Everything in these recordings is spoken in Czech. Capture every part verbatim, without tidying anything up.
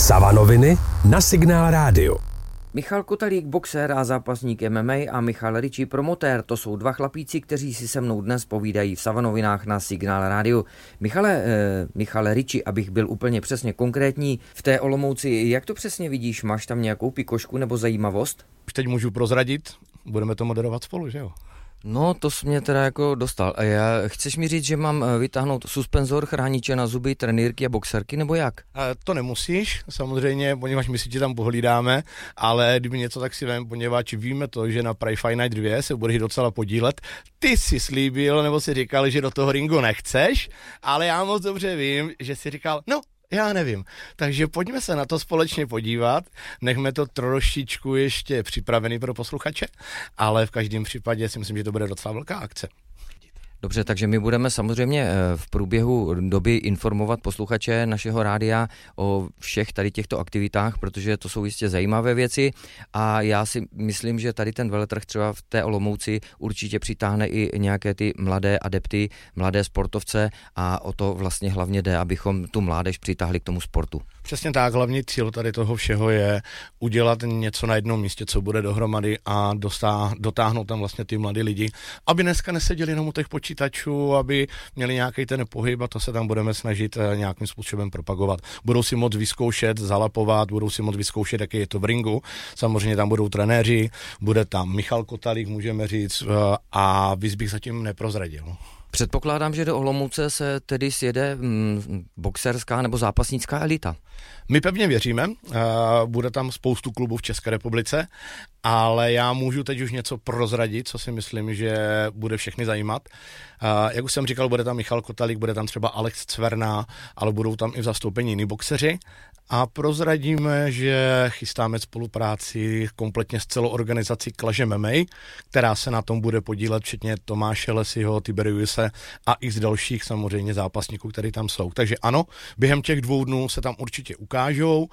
Savanoviny na Signál Rádio. Michal Kotalík, boxer a zápasník M M A a Michal Ricci, promotér, to jsou dva chlapíci, kteří si se mnou dnes povídají v Savanovinách na Signál Rádiu. Michale, eh, Michal Ricci, abych byl úplně přesně konkrétní, v té Olomouci, jak to přesně vidíš? Máš tam nějakou pikošku nebo zajímavost? Už teď můžu prozradit, budeme to moderovat spolu, že jo? No, to jsi mě teda jako dostal. A já, chceš mi říct, že mám vytáhnout suspenzor, chrániče na zuby, trenýrky a boxerky, nebo jak? A to nemusíš, samozřejmě, poněvadž my si tě tam pohlídáme, ale kdyby něco, tak si vem, poněvadž víme to, že na Pride Fight Night dva se budeš docela podílet. Ty jsi slíbil, nebo si říkal, že do toho ringu nechceš, ale já moc dobře vím, že jsi říkal, no, já nevím. Takže pojďme se na to společně podívat. Nechme to trošičku ještě připravený pro posluchače, ale v každém případě si myslím, že to bude docela velká akce. Dobře, takže my budeme samozřejmě v průběhu doby informovat posluchače našeho rádia o všech tady těchto aktivitách, protože to jsou jistě zajímavé věci a já si myslím, že tady ten veletrh třeba v té Olomouci určitě přitáhne i nějaké ty mladé adepty, mladé sportovce a o to vlastně hlavně jde, abychom tu mládež přitáhli k tomu sportu. Přesně tak, hlavní cíl tady toho všeho je udělat něco na jednom místě, co bude dohromady a dostá, dotáhnout tam vlastně ty mladí lidi, aby dneska neseděli jenom u těch počítačů, aby měli nějaký ten pohyb a to se tam budeme snažit nějakým způsobem propagovat. Budou si moct vyzkoušet, zalapovat, budou si moct vyzkoušet, jaký je to v ringu, samozřejmě tam budou trenéři, bude tam Michal Kotalík, můžeme říct, a víc bych zatím neprozradil. Předpokládám, že do Olomouce se tedy sjede mm, boxerská nebo zápasnická elita. My pevně věříme, bude tam spoustu klubů v České republice, ale já můžu teď už něco prozradit, co si myslím, že bude všechny zajímat. Jak už jsem říkal, bude tam Michal Kotalík, bude tam třeba Alex Cverná, ale budou tam i v zastoupení jiní boxeři. A prozradíme, že chystáme spolupráci kompletně s celou organizací Clash M M A, která se na tom bude podílet, včetně Tomáše Lesiho, Tiberiuse a i z dalších samozřejmě zápasníků, který tam jsou. Takže ano, během těch dvou dnů se tam určitě ukážou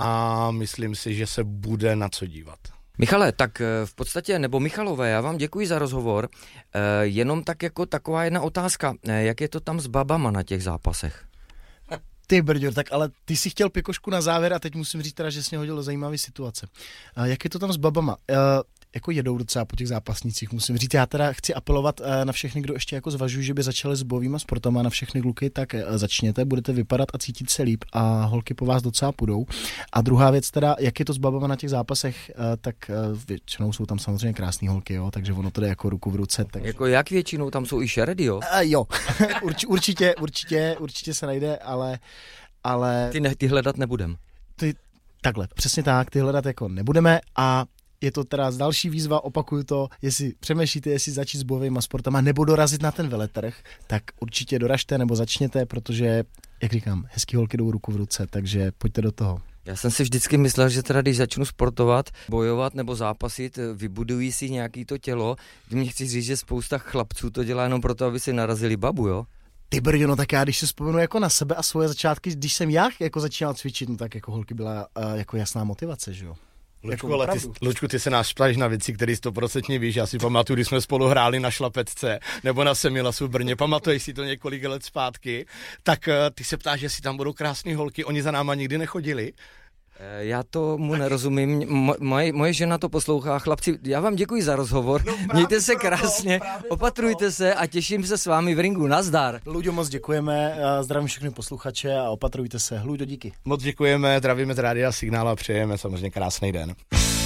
a myslím si, že se bude na co dívat. Michale, tak v podstatě, nebo Michalové, já vám děkuji za rozhovor, e, jenom tak jako taková jedna otázka, e, jak je to tam s babama na těch zápasech? Ty brďo, tak ale ty si chtěl pikošku na závěr a teď musím říct teda, že jsi mě hodil do zajímavé situace. Uh, jak je to tam s babama? Uh, jako jedou docela po těch zápasnicích, musím říct. Já teda chci apelovat uh, na všechny, kdo ještě jako zvažují, že by začali s bojovýma sportama, na všechny kluky, tak uh, začněte, budete vypadat a cítit se líp a holky po vás docela půjdou. A druhá věc teda, jak je to s babama na těch zápasech, uh, tak uh, většinou jsou tam samozřejmě krásné holky, jo, takže ono to jde jako ruku v ruce. Takže... Jako jak většinou tam jsou i šeredy, jo? Uh, jo, Urč, určitě, určitě, určitě se najde, ale ale... Ty, ne, ty hledat nebudem. Ty, takhle, přesně tak, ty hledat jako nebudeme a je to teda další výzva, opakuju to, jestli přemýšlíte, jestli začít s bojovýma sportama nebo dorazit na ten veletrh, tak určitě doražte nebo začněte, protože, jak říkám, hezký holky jdou ruku v ruce, takže pojďte do toho. Já jsem si vždycky myslel, že teda když začnu sportovat, bojovat nebo zápasit, vybudují si nějaký to tělo, mě chci říct, že spousta chlapců to dělá jenom proto, aby si narazili babu, jo? Ty brďo, no tak já když se vzpomenu jako na sebe a svoje začátky, když jsem já jako začínal cvičit, no tak jako holky byla uh, jako jasná motivace, že jo. Lučku, jako ale ty, Lučku, ty se nás ptáš na věci, které stoprocentně víš. Já si pamatuju, když jsme spolu hráli na Šlapecce nebo na Semilasu v Brně, pamatuješ si to několik let zpátky, tak uh, ty se ptáš, jestli tam budou krásné holky, oni za náma nikdy nechodili. Já tomu nerozumím, moje, moje žena to poslouchá. Chlapci, já vám děkuji za rozhovor, no, mějte se krásně, proto, opatrujte proto. se a těším se s vámi v ringu, nazdar. Luďo, moc děkujeme, zdravím všechny posluchače a opatrujte se. Luďo, díky. Moc děkujeme, zdravíme z Rádia Signál a přejeme samozřejmě krásný den.